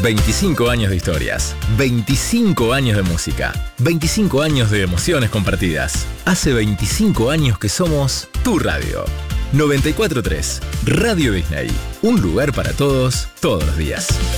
25 años de historias, 25 años de música, 25 años de emociones compartidas. Hace 25 años que somos tu radio. 94.3 Radio Disney, un lugar para todos, todos los días.